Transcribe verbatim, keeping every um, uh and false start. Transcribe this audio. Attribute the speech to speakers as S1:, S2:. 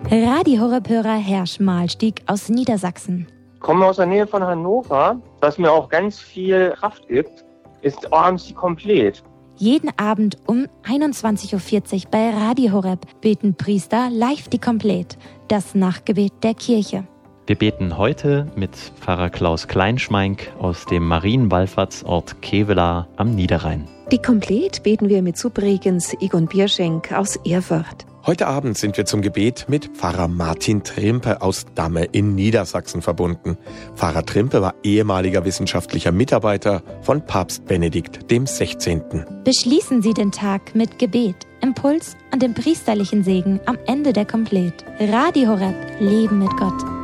S1: Radio Horeb-Hörer Herr Schmalstieg aus Niedersachsen.
S2: Ich komme aus der Nähe von Hannover. Was mir auch ganz viel Kraft gibt, ist abends die Komplett.
S1: Jeden Abend um einundzwanzig Uhr vierzig bei Radio Horeb beten Priester live die Komplett, das Nachtgebet der Kirche.
S3: Wir beten heute mit Pfarrer Klaus Kleinschmeink aus dem Marienwallfahrtsort Kevelaer am Niederrhein.
S4: Die Komplett beten wir mit Subregens Egon Bierschenk aus Erfurt.
S5: Heute Abend sind wir zum Gebet mit Pfarrer Martin Trimpe aus Damme in Niedersachsen verbunden. Pfarrer Trimpe war ehemaliger wissenschaftlicher Mitarbeiter von Papst Benedikt dem Sechzehnten.
S1: Beschließen Sie den Tag mit Gebet, Impuls und dem priesterlichen Segen am Ende der Komplett. Radio Horeb, Leben mit Gott.